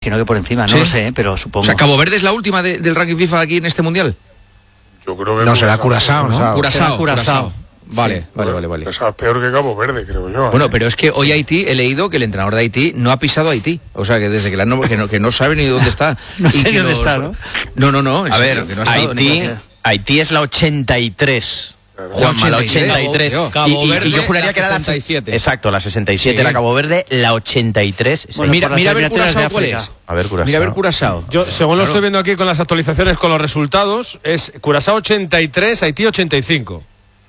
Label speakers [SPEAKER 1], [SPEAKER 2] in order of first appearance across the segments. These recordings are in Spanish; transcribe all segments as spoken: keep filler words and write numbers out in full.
[SPEAKER 1] imagino que por encima, no
[SPEAKER 2] ¿Sí?
[SPEAKER 1] lo sé, pero supongo.
[SPEAKER 2] O sea, Cabo Verde es la última de, del ranking FIFA aquí en este mundial.
[SPEAKER 3] Yo creo que
[SPEAKER 4] No, será Curazao, ¿no?
[SPEAKER 2] Curazao,
[SPEAKER 1] Será Curazao.
[SPEAKER 2] Vale,
[SPEAKER 1] Sí.
[SPEAKER 2] vale, vale, vale.
[SPEAKER 3] O sea, peor que Cabo Verde, creo yo.
[SPEAKER 2] Bueno,
[SPEAKER 3] ¿eh?
[SPEAKER 2] pero es que hoy Haití, he leído que el entrenador de Haití no ha pisado Haití. O sea, que desde que, la no, que, no, que no sabe ni dónde está.
[SPEAKER 1] No sé
[SPEAKER 2] Y que
[SPEAKER 1] dónde
[SPEAKER 2] los-
[SPEAKER 1] está, ¿no?
[SPEAKER 2] No, no, no. en
[SPEAKER 5] A
[SPEAKER 2] serio,
[SPEAKER 5] ver,
[SPEAKER 2] que no ha estado ni
[SPEAKER 5] Haití,
[SPEAKER 2] con-
[SPEAKER 5] Haití es la ochenta y tres. Juanma, la ochenta y tres.
[SPEAKER 2] Cabo-
[SPEAKER 6] Cabo
[SPEAKER 5] Y, y-
[SPEAKER 6] Verde,
[SPEAKER 5] y yo juraría
[SPEAKER 6] la
[SPEAKER 5] que era la
[SPEAKER 6] sesenta y siete.
[SPEAKER 5] Exacto, la sesenta y siete
[SPEAKER 2] Sí.
[SPEAKER 5] era Cabo Verde, la ochenta y tres.
[SPEAKER 1] Bueno,
[SPEAKER 2] mira,
[SPEAKER 1] por las
[SPEAKER 2] mira a ver
[SPEAKER 1] eliminatorias de
[SPEAKER 2] Curazao cuál
[SPEAKER 1] África.
[SPEAKER 2] es.
[SPEAKER 5] A ver, Curazao.
[SPEAKER 2] Mira a ver Curazao.
[SPEAKER 7] Yo, según lo
[SPEAKER 2] Claro.
[SPEAKER 7] estoy viendo aquí con las actualizaciones, con los resultados, es Curazao ochenta y tres, Haití ochenta y cinco.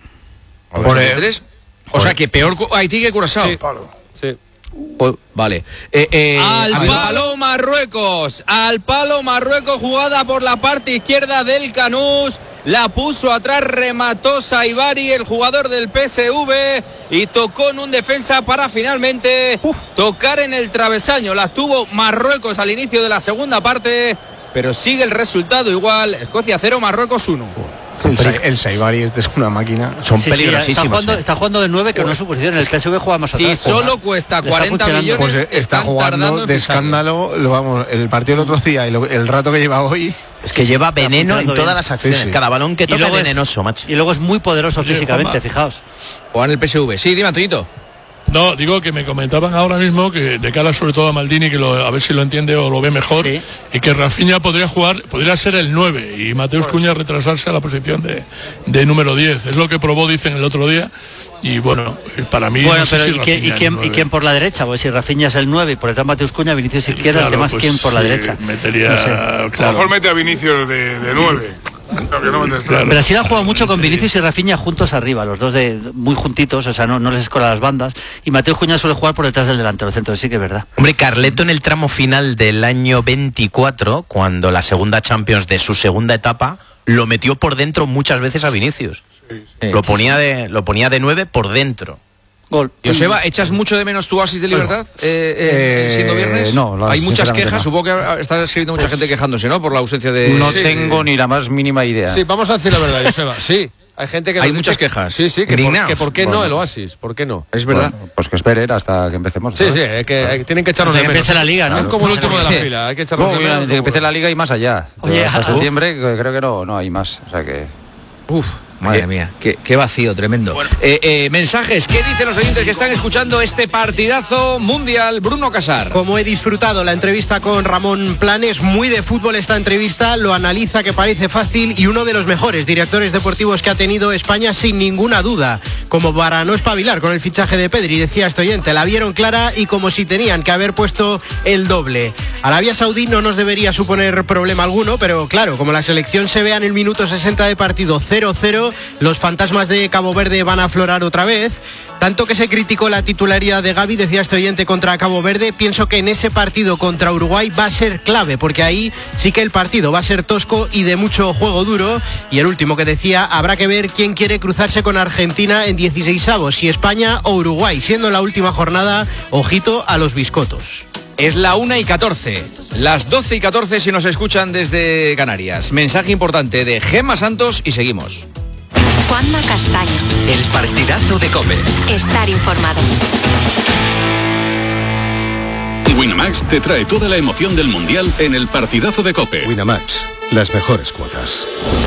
[SPEAKER 2] ¿Por el tres? O sea, que peor cu- Haití que Curazao.
[SPEAKER 7] Sí. Sí.
[SPEAKER 2] Pues, vale. Eh, eh,
[SPEAKER 6] Al
[SPEAKER 2] a ver,
[SPEAKER 6] palo Marruecos, al palo Marruecos, jugada por la parte izquierda del Canús, la puso atrás, remató Saibari, el jugador del P S V, y tocó en un defensa para finalmente tocar en el travesaño. La tuvo Marruecos al inicio de la segunda parte, pero sigue el resultado igual, Escocia cero, Marruecos uno.
[SPEAKER 4] El, Sa- el Saibari este es una máquina.
[SPEAKER 5] Son
[SPEAKER 1] Sí, sí,
[SPEAKER 5] peligrosísimos.
[SPEAKER 1] está, jugando,
[SPEAKER 5] eh.
[SPEAKER 1] está jugando de nueve, que no es su posición. En el P S V juega más
[SPEAKER 6] Si
[SPEAKER 1] atrás.
[SPEAKER 6] solo cuesta
[SPEAKER 1] Le está
[SPEAKER 6] cuarenta
[SPEAKER 1] funcionando.
[SPEAKER 6] millones,
[SPEAKER 4] Pues eh, está
[SPEAKER 6] están tardando
[SPEAKER 4] jugando
[SPEAKER 6] en
[SPEAKER 4] de
[SPEAKER 6] ficharlo.
[SPEAKER 4] escándalo, lo vamos, el partido del otro día y lo- el rato que lleva hoy.
[SPEAKER 5] Es que lleva
[SPEAKER 1] Está
[SPEAKER 5] veneno en
[SPEAKER 1] funcionando
[SPEAKER 5] todas
[SPEAKER 1] bien.
[SPEAKER 5] las acciones.
[SPEAKER 4] Sí, sí.
[SPEAKER 5] Cada balón que
[SPEAKER 1] Y
[SPEAKER 5] toca
[SPEAKER 1] luego
[SPEAKER 5] es
[SPEAKER 1] es-
[SPEAKER 5] venenoso, macho.
[SPEAKER 1] Y luego es muy poderoso
[SPEAKER 8] Oye,
[SPEAKER 1] físicamente,
[SPEAKER 8] Juanma.
[SPEAKER 1] fijaos.
[SPEAKER 2] Juegan el P S V. Sí, dime, Antoñito.
[SPEAKER 8] No, digo que me comentaban ahora mismo que de cara sobre todo a Maldini, que lo- a ver si lo entiende o lo ve mejor,
[SPEAKER 1] Sí.
[SPEAKER 8] y que Rafinha podría jugar, podría ser el nueve y Mateus Cuña retrasarse a la posición de, de número diez. Es lo que probó, dicen, el otro día. Y bueno, para mí
[SPEAKER 1] Bueno,
[SPEAKER 8] no sé
[SPEAKER 1] pero
[SPEAKER 8] si
[SPEAKER 1] ¿y, quién,
[SPEAKER 8] Rafinha
[SPEAKER 1] y,
[SPEAKER 8] es
[SPEAKER 1] quién,
[SPEAKER 8] el
[SPEAKER 1] ¿y
[SPEAKER 8] nueve.
[SPEAKER 1] quién por la derecha? Pues si Rafinha es el nueve y por detrás Mateus Cuña, Vinicius izquierda,
[SPEAKER 8] Claro,
[SPEAKER 1] además
[SPEAKER 8] pues,
[SPEAKER 1] quién por la
[SPEAKER 8] sí,
[SPEAKER 1] derecha.
[SPEAKER 8] Metería,
[SPEAKER 1] No sé.
[SPEAKER 3] A lo
[SPEAKER 8] claro.
[SPEAKER 3] mejor mete a Vinicius de, de nueve. No, que no me
[SPEAKER 8] Claro.
[SPEAKER 1] Brasil ha jugado mucho con Vinicius y Rafinha juntos arriba, los dos de muy juntitos, o sea, no, no les escola las bandas. Y Mateo Cuña suele jugar por detrás del delantero centro, sí que es verdad.
[SPEAKER 5] Hombre, Carleto en el tramo final del año veinticuatro, cuando la segunda Champions de su segunda etapa, lo metió por dentro muchas veces a Vinicius. Lo ponía de, lo ponía de nueve por dentro.
[SPEAKER 1] Gol.
[SPEAKER 2] Joseba, ¿echas mucho de menos tu oasis de libertad eh, eh,
[SPEAKER 4] eh,
[SPEAKER 2] siendo viernes?
[SPEAKER 4] no, la-
[SPEAKER 2] Hay muchas
[SPEAKER 4] sinceramente
[SPEAKER 2] quejas,
[SPEAKER 4] no.
[SPEAKER 2] supongo que está escribiendo mucha gente quejándose, ¿no? Por la ausencia de...
[SPEAKER 4] No
[SPEAKER 2] Sí.
[SPEAKER 4] tengo ni la más mínima idea.
[SPEAKER 7] Sí, vamos a decir la verdad, Joseba. Sí, hay gente que
[SPEAKER 2] Hay
[SPEAKER 7] nos
[SPEAKER 2] muchas
[SPEAKER 7] dice-
[SPEAKER 2] quejas.
[SPEAKER 7] Sí, sí, que por,
[SPEAKER 5] Indignados.
[SPEAKER 7] que por qué no
[SPEAKER 4] Bueno.
[SPEAKER 7] el Oasis, ¿por qué no?
[SPEAKER 2] Es verdad.
[SPEAKER 4] Bueno, pues que esperen hasta que empecemos.
[SPEAKER 7] Sí,
[SPEAKER 4] ¿no?
[SPEAKER 7] sí, es que, hay- tienen que echarnos
[SPEAKER 1] Hasta
[SPEAKER 7] de
[SPEAKER 1] que
[SPEAKER 7] menos.
[SPEAKER 1] empiece la liga, ¿no?
[SPEAKER 7] Es como el último de la fila, hay que echarnos
[SPEAKER 4] No,
[SPEAKER 7] de menos.
[SPEAKER 4] que empiece la liga y más allá.
[SPEAKER 1] Oye,
[SPEAKER 4] hasta
[SPEAKER 1] ah,
[SPEAKER 4] septiembre que creo que no, no hay más. O sea que.
[SPEAKER 2] Uf, madre mía, qué, qué vacío, tremendo. Eh, eh, mensajes, ¿qué dicen los oyentes que están escuchando este partidazo mundial? Bruno Casar.
[SPEAKER 9] Como he disfrutado la entrevista con Ramón Planes, muy de fútbol esta entrevista, lo analiza que parece fácil y uno de los mejores directores deportivos que ha tenido España sin ninguna duda, como para no espabilar con el fichaje de Pedri, decía este oyente, la vieron clara y como si tenían que haber puesto el doble. Arabia Saudí no nos debería suponer problema alguno, pero claro, como la selección se vea en el minuto sesenta de partido cero cero, los fantasmas de Cabo Verde van a aflorar otra vez. Tanto que se criticó la titularidad de Gavi, decía este oyente, contra Cabo Verde, pienso que en ese partido contra Uruguay va a ser clave, porque ahí sí que el partido va a ser tosco y de mucho juego duro. Y el último que decía, habrá que ver quién quiere cruzarse con Argentina en dieciseisavos, si España o Uruguay, siendo la última jornada, ojito a los biscotos.
[SPEAKER 2] Es la una y catorce, las doce y catorce si nos escuchan desde Canarias. Mensaje importante de Gemma Santos y seguimos.
[SPEAKER 10] Juanma Castaño.
[SPEAKER 11] El partidazo de COPE.
[SPEAKER 10] Estar informado.
[SPEAKER 12] Winamax te trae toda la emoción del Mundial en el partidazo de COPE.
[SPEAKER 13] Winamax, las mejores cuotas.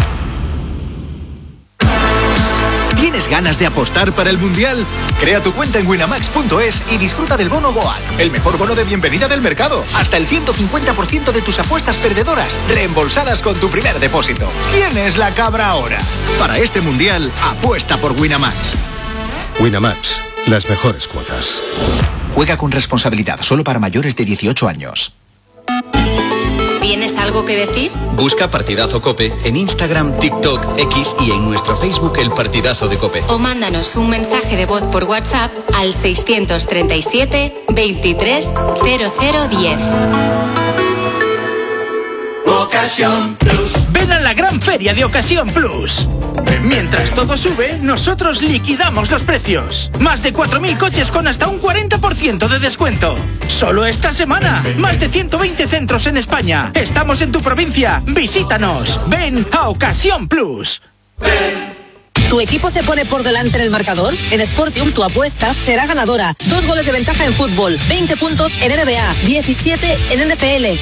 [SPEAKER 11] ¿Tienes ganas de apostar para el Mundial? Crea tu cuenta en winamax punto es y disfruta del bono Goal, el mejor bono de bienvenida del mercado. Hasta el ciento cincuenta por ciento de tus apuestas perdedoras reembolsadas con tu primer depósito. ¿Quién es la cabra ahora? Para este Mundial, apuesta por Winamax.
[SPEAKER 13] Winamax, las mejores cuotas.
[SPEAKER 11] Juega con responsabilidad, solo para mayores de dieciocho años.
[SPEAKER 10] ¿Tienes algo que decir?
[SPEAKER 11] Busca Partidazo COPE en Instagram, TikTok, X y en nuestro Facebook El Partidazo de COPE.
[SPEAKER 10] O mándanos un mensaje de voz por WhatsApp al seiscientos treinta y siete, veintitrés, cero cero diez.
[SPEAKER 14] Ocasión Plus. Ven a la gran feria de Ocasión Plus. Mientras todo sube, nosotros liquidamos los precios. Más de cuatro mil coches con hasta un cuarenta por ciento de descuento. Solo esta semana. Más de ciento veinte centros en España. Estamos en tu provincia. Visítanos. Ven a Ocasión Plus.
[SPEAKER 15] ¿Tu equipo se pone por delante en el marcador? En Sportium tu apuesta será ganadora. Dos goles de ventaja en fútbol, veinte puntos en N B A, diecisiete en N F L.